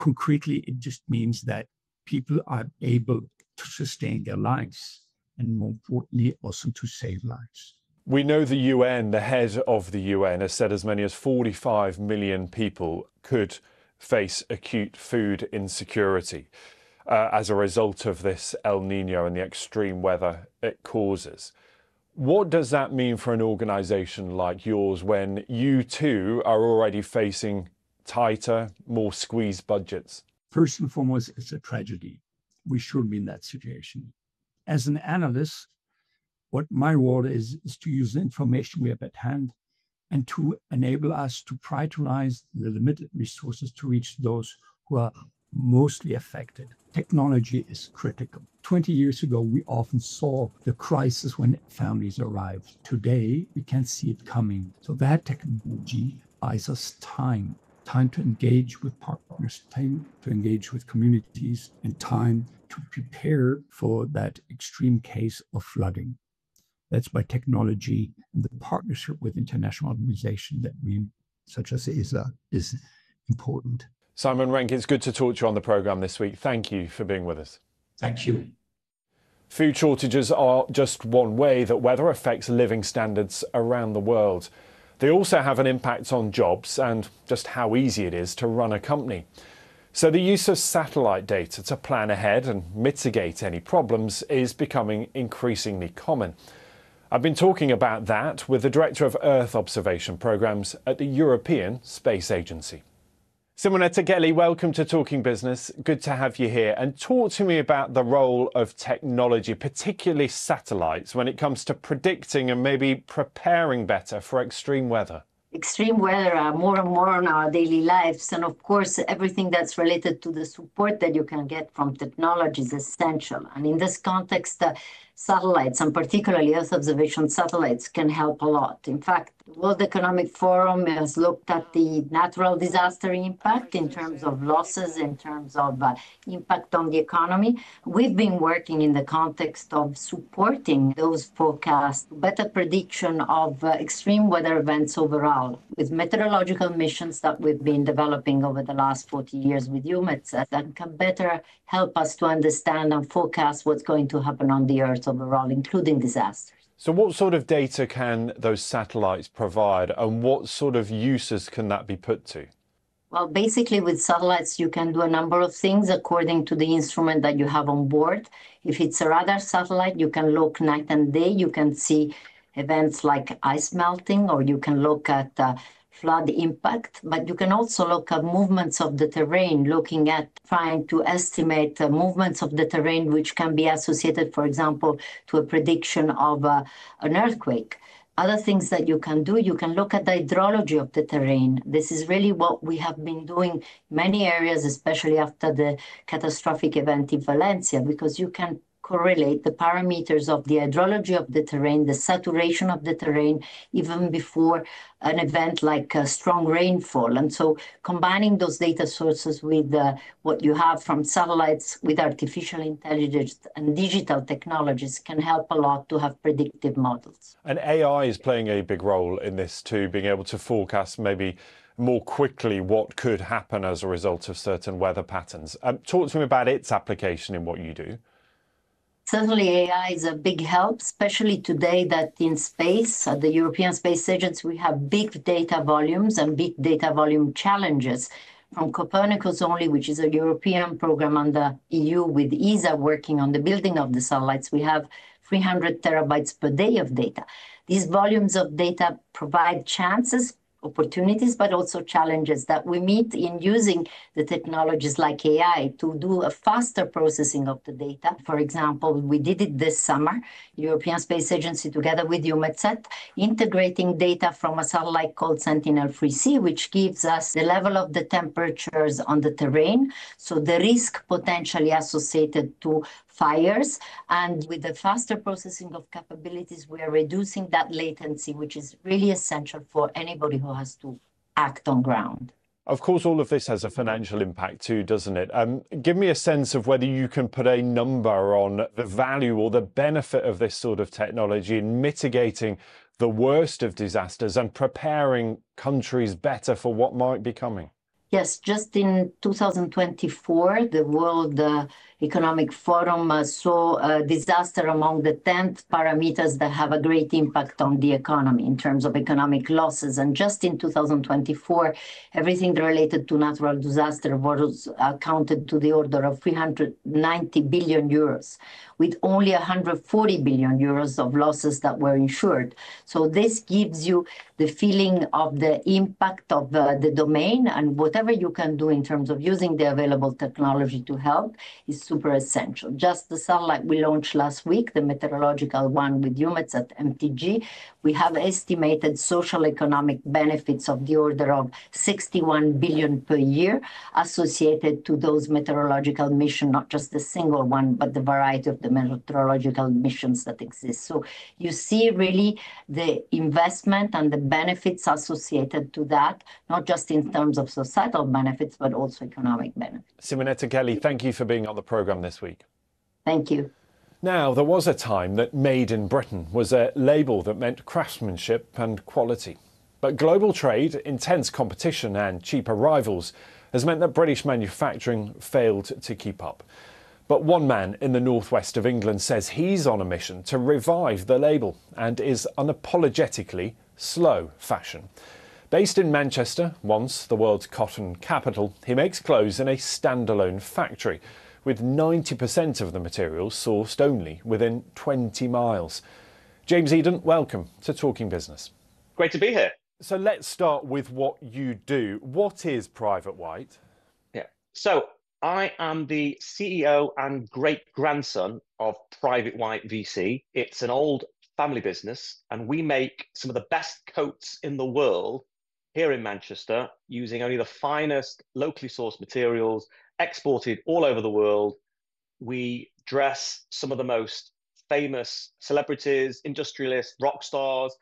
Concretely, it just means that people are able to sustain their lives and, more importantly, also to save lives. We know the UN, the head of the UN, has said as many as 45 million people could face acute food insecurity as a result of this El Nino and the extreme weather it causes. What does that mean for an organisation like yours when you too are already facing tighter, more squeezed budgets? First and foremost, it's a tragedy. We shouldn't be in that situation. As an analyst, what my role is to use the information we have at hand and to enable us to prioritize the limited resources to reach those who are mostly affected. Technology is critical. 20 years ago, we often saw the crisis when families arrived. Today, we can see it coming. So that technology buys us time to engage with partners, time to engage with communities, and time to prepare for that extreme case of flooding. That's why technology and the partnership with international organizations such as ESA is important. Simon Renck, it's good to talk to you on the programme this week. Thank you for being with us. Thank you. Food shortages are just one way that weather affects living standards around the world. They also have an impact on jobs and just how easy it is to run a company. So the use of satellite data to plan ahead and mitigate any problems is becoming increasingly common. I've been talking about that with the Director of Earth Observation Programmes at the European Space Agency. Simonetta Gelli, welcome to Talking Business. Good to have you here. And talk to me about the role of technology, particularly satellites, when it comes to predicting and maybe preparing better for extreme weather. Extreme weather are more and more on our daily lives. And of course, everything that's related to the support that you can get from technology is essential. And in this context, satellites, and particularly Earth observation satellites, can help a lot. In fact, the World Economic Forum has looked at the natural disaster impact in terms of losses, in terms of impact on the economy. We've been working in the context of supporting those forecasts, better prediction of extreme weather events overall, with meteorological missions that we've been developing over the last 40 years with EUMETSAT that can better help us to understand and forecast what's going to happen on the Earth overall, including disasters. So what sort of data can those satellites provide, and what sort of uses can that be put to? Well, basically with satellites, you can do a number of things according to the instrument that you have on board. If it's a radar satellite, you can look night and day. You can see events like ice melting, or you can look at flood impact, but you can also look at movements of the terrain, looking at trying to estimate movements of the terrain which can be associated, for example, to a prediction of an earthquake. Other things that you can do, you can look at the hydrology of the terrain. This is really what we have been doing in many areas, especially after the catastrophic event in Valencia, because you can correlate the parameters of the hydrology of the terrain, the saturation of the terrain, even before an event like strong rainfall. And so combining those data sources with what you have from satellites, with artificial intelligence and digital technologies, can help a lot to have predictive models. And AI is playing a big role in this too, being able to forecast maybe more quickly what could happen as a result of certain weather patterns. Talk to me about its application in what you do. Certainly, AI is a big help, especially today that in space, at the European Space Agency, we have big data volumes and big data volume challenges. From Copernicus only, which is a European program under EU with ESA working on the building of the satellites, we have 300 terabytes per day of data. These volumes of data provide chances, opportunities, but also challenges that we meet in using the technologies like AI to do a faster processing of the data. For example, we did it this summer, European Space Agency together with EUMETSAT, integrating data from a satellite called Sentinel-3C, which gives us the level of the temperatures on the terrain, so the risk potentially associated to fires. And with the faster processing of capabilities, we are reducing that latency, which is really essential for anybody who has to act on ground. Of course, all of this has a financial impact too, doesn't it? Give me a sense of whether you can put a number on the value or the benefit of this sort of technology in mitigating the worst of disasters and preparing countries better for what might be coming. Yes, just in 2024, the World Economic Forum saw disaster among the 10 parameters that have a great impact on the economy in terms of economic losses. And just in 2024, everything related to natural disaster was accounted to the order of 390 billion euros, with only 140 billion euros of losses that were insured. So this gives you the feeling of the impact of the domain, and whatever you can do in terms of using the available technology to help is super essential. Just the satellite we launched last week, the meteorological one with EUMETSAT MTG, we have estimated social economic benefits of the order of 61 billion per year associated to those meteorological missions, not just the single one, but the variety of the meteorological missions that exist. So you see really the investment and the benefits associated to that, not just in terms of societal benefits, but also economic benefits. Simonetta Kelly, thank you for being on the programme this week. Thank you. Now, there was a time that Made in Britain was a label that meant craftsmanship and quality. But global trade, intense competition and cheaper rivals has meant that British manufacturing failed to keep up. But one man in the northwest of England says he's on a mission to revive the label and is unapologetically slow fashion. Based in Manchester, once the world's cotton capital, he makes clothes in a standalone factory, with 90% of the materials sourced only within 20 miles. James Eden, welcome to Talking Business. Great to be here. So let's start with what you do. What is Private White? Yeah. So I am the CEO and great-grandson of Private White VC. It's an old family business, and we make some of the best coats in the world here in Manchester using only the finest locally sourced materials, exported all over the world. We dress some of the most famous celebrities, industrialists, rock stars,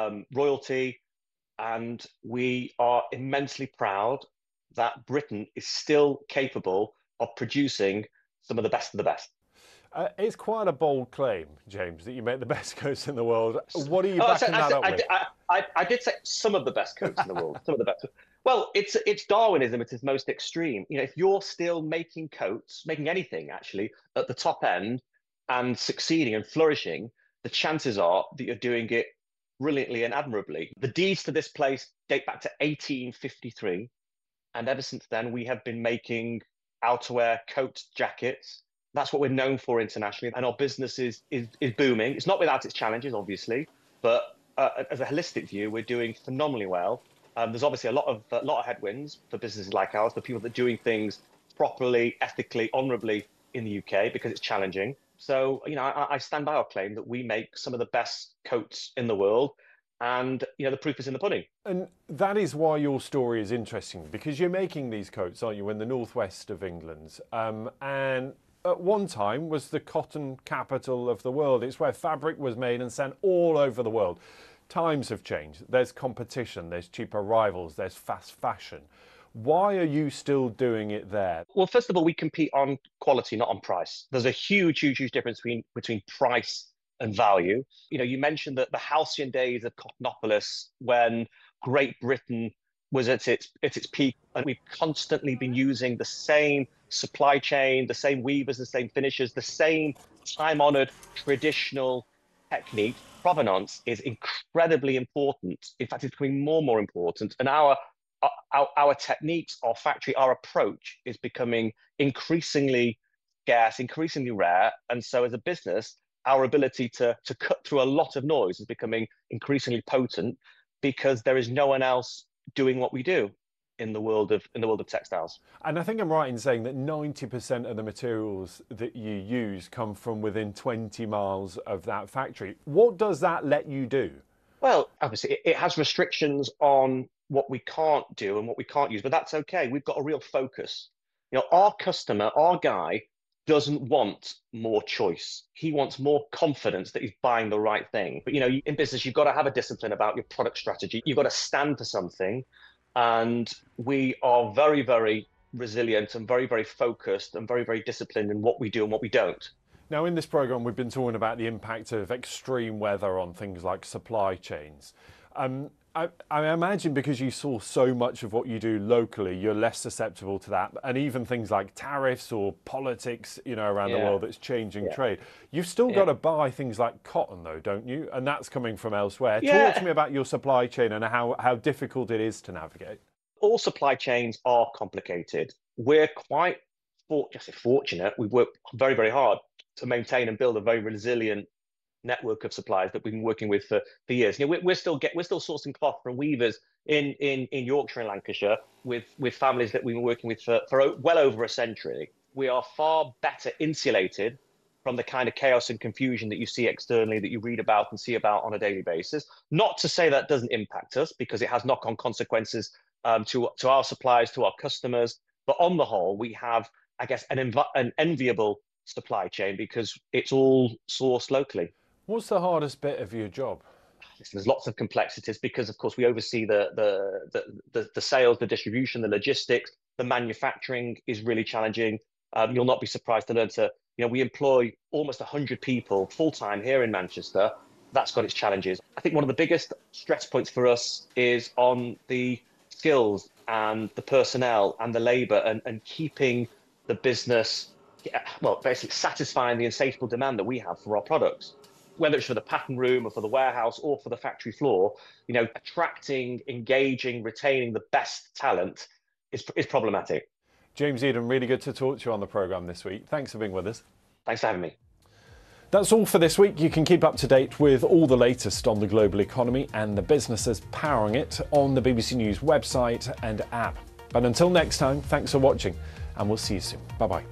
royalty, and we are immensely proud that Britain is still capable of producing some of the best of the best. It's quite a bold claim, James, that you make the best coats in the world. What are you backing that up with? I did say some of the best coats in the world. Some of the best. Well, it's Darwinism at its most extreme. You know, if you're still making coats, making anything actually at the top end and succeeding and flourishing, the chances are that you're doing it brilliantly and admirably. The deeds to this place date back to 1853. And ever since then, we have been making outerwear, coats, jackets. That's what we're known for internationally. And our business is booming. It's not without its challenges, obviously, but as a holistic view, we're doing phenomenally well. There's obviously a lot of headwinds for businesses like ours, for people that are doing things properly, ethically, honourably in the UK, because it's challenging. So, you know, I stand by our claim that we make some of the best coats in the world. And, you know, the proof is in the pudding. And that is why your story is interesting, because you're making these coats, aren't you, in the northwest of England. And at one time was the cotton capital of the world. It's where fabric was made and sent all over the world. Times have changed. There's competition, there's cheaper rivals, there's fast fashion. Why are you still doing it there? Well, first of all, we compete on quality, not on price. There's a huge difference between price and value. You know, you mentioned that the halcyon days of Cottonopolis, when Great Britain was at its peak, and we've constantly been using the same supply chain, the same weavers, the same finishers, the same time-honored traditional technique. Provenance is incredibly important. In fact, it's becoming more and more important. And our techniques, our factory, our approach is becoming increasingly scarce, increasingly rare. And so as a business, our ability to cut through a lot of noise is becoming increasingly potent, because there is no one else doing what we do in the world of textiles. And I think I'm right in saying that 90% of the materials that you use come from within 20 miles of that factory. What does that let you do? Well, obviously, it has restrictions on what we can't do and what we can't use, but that's okay. We've got a real focus. You know, our customer, our guy, doesn't want more choice. He wants more confidence that he's buying the right thing. But, you know, in business, you've got to have a discipline about your product strategy. You've got to stand for something. And we are very, very resilient and very, very focused and very, very disciplined in what we do and what we don't. Now, in this programme, we've been talking about the impact of extreme weather on things like supply chains. I imagine because you source so much of what you do locally, you're less susceptible to that. And even things like tariffs or politics, you know, around the world that's changing trade. You've still got to buy things like cotton, though, don't you? And that's coming from elsewhere. Talk to me about your supply chain and how difficult it is to navigate. All supply chains are complicated. We're quite fortunate. We work very, very hard to maintain and build a very resilient network of suppliers that we've been working with for years. You know, we're still sourcing cloth from weavers in Yorkshire and Lancashire with families that we've been working with for well over a century. We are far better insulated from the kind of chaos and confusion that you see externally, that you read about and see about on a daily basis. Not to say that doesn't impact us, because it has knock-on consequences to our suppliers, to our customers. But on the whole, we have, I guess, an enviable supply chain because it's all sourced locally. What's the hardest bit of your job? There's lots of complexities because, of course, we oversee the sales, the distribution, the logistics. The manufacturing is really challenging. You'll not be surprised to learn we employ almost 100 people full-time here in Manchester. That's got its challenges. I think one of the biggest stress points for us is on the skills and the personnel and the labour and keeping the business, basically satisfying the insatiable demand that we have for our products. Whether it's for the pattern room or for the warehouse or for the factory floor, attracting, engaging, retaining the best talent is problematic. James Eden, really good to talk to you on the programme this week. Thanks for being with us. Thanks for having me. That's all for this week. You can keep up to date with all the latest on the global economy and the businesses powering it on the BBC News website and app. But until next time, thanks for watching and we'll see you soon. Bye-bye.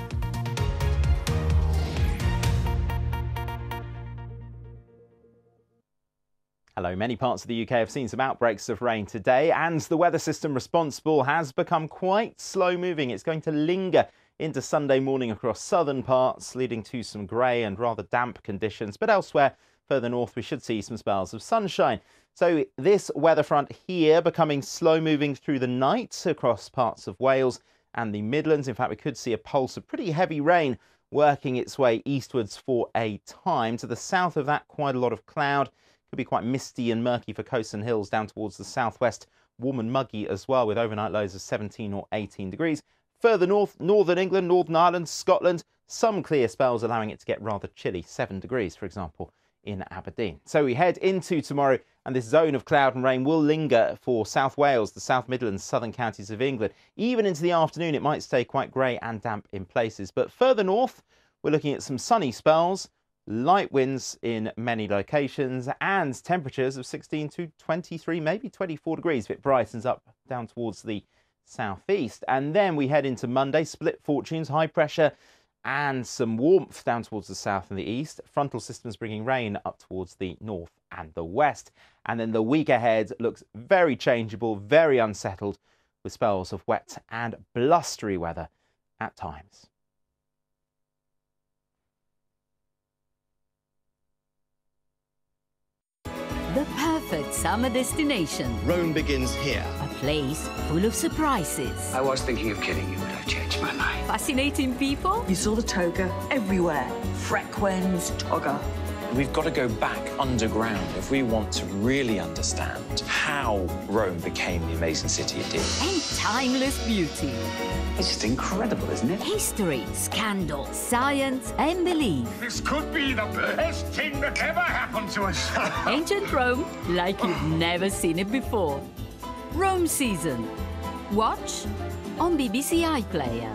Hello, many parts of the UK have seen some outbreaks of rain today and the weather system responsible has become quite slow moving. It's going to linger into Sunday morning across southern parts, leading to some grey and rather damp conditions. But elsewhere, further north, we should see some spells of sunshine. So this weather front here becoming slow moving through the night across parts of Wales and the Midlands. In fact, we could see a pulse of pretty heavy rain working its way eastwards for a time. To the south of that, quite a lot of cloud. Could be quite misty and murky for coasts and hills down towards the southwest. Warm and muggy as well, with overnight lows of 17 or 18 degrees. Further north, northern England, Northern Ireland, Scotland, some clear spells allowing it to get rather chilly, 7 degrees, for example, in Aberdeen. So we head into tomorrow, and this zone of cloud and rain will linger for South Wales, the South Midlands, southern counties of England. Even into the afternoon, it might stay quite grey and damp in places. But further north, we're looking at some sunny spells, light winds in many locations and temperatures of 16 to 23, maybe 24 degrees if it brightens up down towards the southeast. And then we head into Monday, split fortunes, high pressure and some warmth down towards the south and the east. Frontal systems bringing rain up towards the north and the west. And then the week ahead looks very changeable, very unsettled, with spells of wet and blustery weather at times. The perfect summer destination. Rome begins here. A place full of surprises. I was thinking of killing you, but I've changed my mind. Fascinating people. You saw the toga everywhere. Frequens, toga. We've got to go back underground if we want to really understand how Rome became the amazing city it did. And timeless beauty. It's just incredible, isn't it? History, scandal, science and belief. This could be the best thing that ever happened to us. Ancient Rome like you've never seen it before. Rome season. Watch on BBC iPlayer.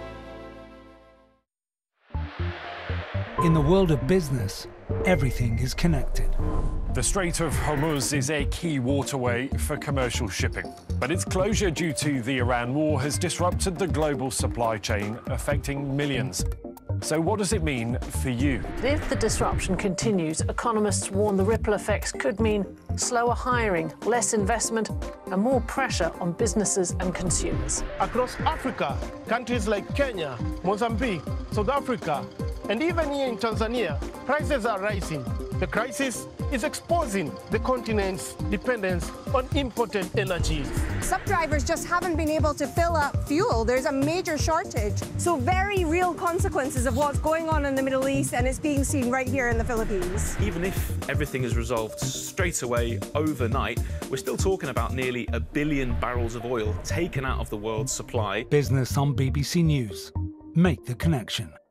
In the world of business, everything is connected. The Strait of Hormuz is a key waterway for commercial shipping, but its closure due to the Iran war has disrupted the global supply chain, affecting millions. So what does it mean for you? If the disruption continues, economists warn the ripple effects could mean slower hiring, less investment, and more pressure on businesses and consumers. Across Africa, countries like Kenya, Mozambique, South Africa, and even here in Tanzania, prices are rising. The crisis is exposing the continent's dependence on imported energies. Some drivers just haven't been able to fill up fuel. There's a major shortage. So very real consequences of what's going on in the Middle East, and it's being seen right here in the Philippines. Even if everything is resolved straight away overnight, we're still talking about nearly 1 billion barrels of oil taken out of the world's supply. Business on BBC News. Make the connection.